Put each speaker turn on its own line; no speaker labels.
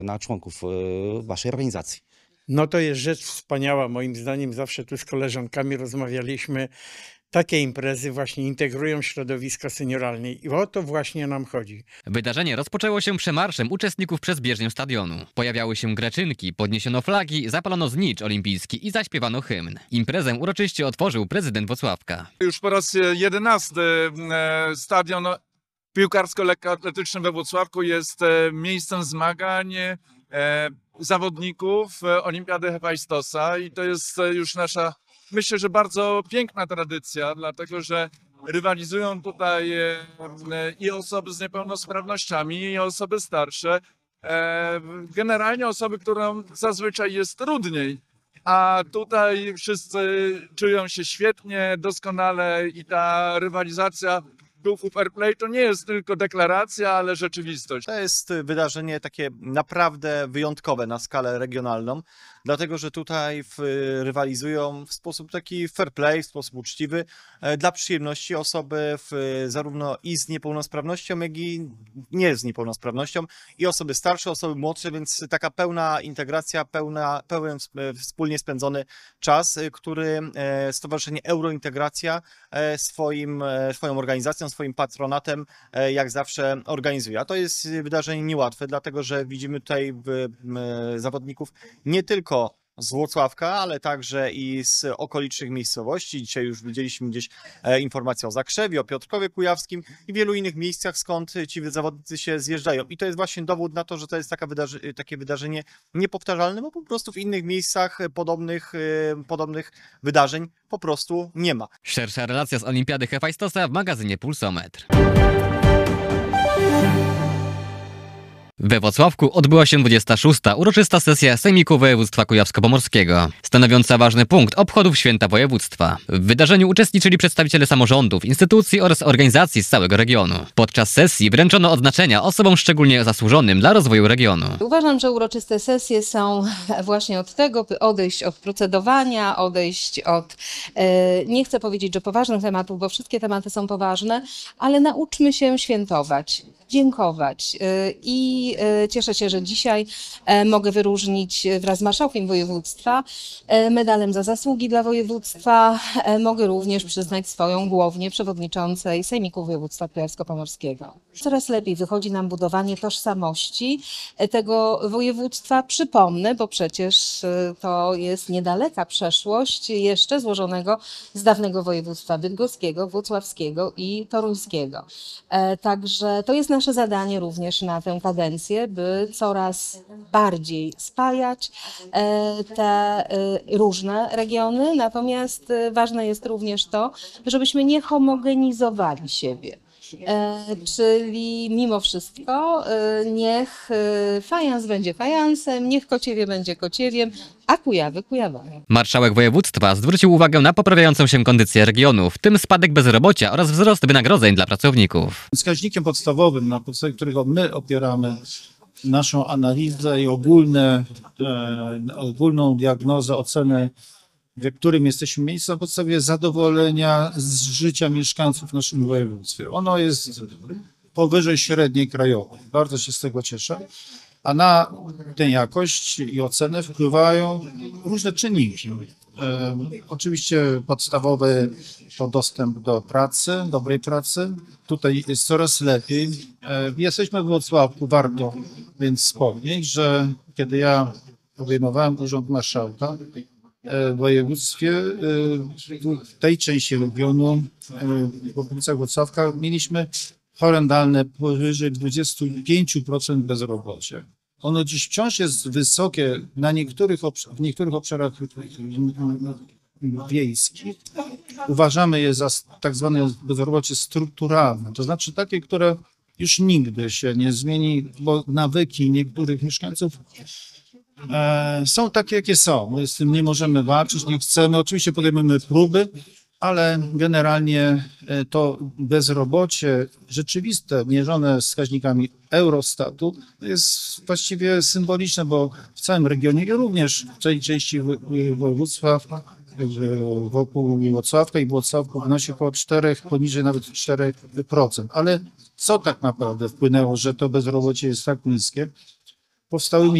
na członków waszej organizacji.
No to jest rzecz wspaniała, moim zdaniem. Zawsze tu z koleżankami rozmawialiśmy. Takie imprezy właśnie integrują środowisko senioralne i o to właśnie nam chodzi.
Wydarzenie rozpoczęło się przemarszem uczestników przez bieżnię stadionu. Pojawiały się greczynki, podniesiono flagi, zapalono znicz olimpijski i zaśpiewano hymn. Imprezę uroczyście otworzył prezydent Włocławka.
Już po raz 11 stadion piłkarsko-lekkoatletyczny we Włocławku jest miejscem zmagań zawodników Olimpiady Hefajstosa i to jest już nasza, myślę, że bardzo piękna tradycja, dlatego że rywalizują tutaj i osoby z niepełnosprawnościami, i osoby starsze. Generalnie osoby, którym zazwyczaj jest trudniej, a tutaj wszyscy czują się świetnie, doskonale i ta rywalizacja w duchu fair play to nie jest tylko deklaracja, ale rzeczywistość.
To jest wydarzenie takie naprawdę wyjątkowe na skalę regionalną, dlatego że tutaj rywalizują w sposób taki fair play, w sposób uczciwy, dla przyjemności osoby zarówno i z niepełnosprawnością, jak i nie z niepełnosprawnością, i osoby starsze, osoby młodsze, więc taka pełna integracja, pełen wspólnie spędzony czas, który Stowarzyszenie Eurointegracja swoją organizacją, swoim patronatem jak zawsze organizuje. A to jest wydarzenie niełatwe, dlatego że widzimy tutaj zawodników nie tylko z Włocławka, ale także i z okolicznych miejscowości. Dzisiaj już widzieliśmy gdzieś informacje o Zakrzewie, o Piotrkowie Kujawskim i wielu innych miejscach, skąd ci zawodnicy się zjeżdżają. I to jest właśnie dowód na to, że to jest takie wydarzenie niepowtarzalne, bo po prostu w innych miejscach podobnych wydarzeń po prostu nie ma.
Szersza relacja z Olimpiady Hefajstosa w magazynie Pulsometr. We Włocławku odbyła się 26. uroczysta sesja Sejmiku Województwa Kujawsko-Pomorskiego, stanowiąca ważny punkt obchodów Święta Województwa. W wydarzeniu uczestniczyli przedstawiciele samorządów, instytucji oraz organizacji z całego regionu. Podczas sesji wręczono odznaczenia osobom szczególnie zasłużonym dla rozwoju regionu.
Uważam, że uroczyste sesje są właśnie od tego, by odejść od procedowania, odejść od, nie chcę powiedzieć, że poważnych tematów, bo wszystkie tematy są poważne, ale nauczmy się świętować, dziękować i cieszę się, że dzisiaj mogę wyróżnić wraz z marszałkiem województwa medalem za zasługi dla województwa. Mogę również przyznać swoją głownię przewodniczącej Sejmiku Województwa Kujawsko-Pomorskiego. Coraz lepiej wychodzi nam budowanie tożsamości tego województwa. Przypomnę, bo przecież to jest niedaleka przeszłość jeszcze złożonego z dawnego województwa bydgoskiego, włocławskiego i toruńskiego. Także to jest nasze zadanie również na tę kadencję, by coraz bardziej spajać te różne regiony, natomiast ważne jest również to, żebyśmy nie homogenizowali siebie. Czyli mimo wszystko niech fajans będzie fajansem, niech Kociewie będzie Kociewiem, a Kujawy Kujawami.
Marszałek województwa zwrócił uwagę na poprawiającą się kondycję regionu, w tym spadek bezrobocia oraz wzrost wynagrodzeń dla pracowników.
Wskaźnikiem podstawowym, na podstawie którego my opieramy naszą analizę i ogólną diagnozę, ocenę, w którym jesteśmy miejscu, na podstawie zadowolenia z życia mieszkańców w naszym województwie. Ono jest powyżej średniej krajowej. Bardzo się z tego cieszę. A na tę jakość i ocenę wpływają różne czynniki. Oczywiście podstawowy to dostęp do pracy, dobrej pracy. Tutaj jest coraz lepiej. Jesteśmy w Włocławku, warto więc wspomnieć, że kiedy ja obejmowałem urząd marszałka w województwie, w tej części regionu, w okolicach Włocławka, mieliśmy horrendalne powyżej 25% bezrobocia. Ono dziś wciąż jest wysokie w niektórych obszarach wiejskich. Uważamy je za tak zwane bezrobocie strukturalne, to znaczy takie, które już nigdy się nie zmieni, bo nawyki niektórych mieszkańców są takie, jakie są. My z tym nie możemy walczyć, nie chcemy. Oczywiście podejmujemy próby, ale generalnie to bezrobocie rzeczywiste, mierzone wskaźnikami Eurostatu, jest właściwie symboliczne, bo w całym regionie i również w tej części województwa wokół Włocławka i Włocławku wynosi około 4, poniżej nawet 4%. Ale co tak naprawdę wpłynęło, że to bezrobocie jest tak niskie? powstałymi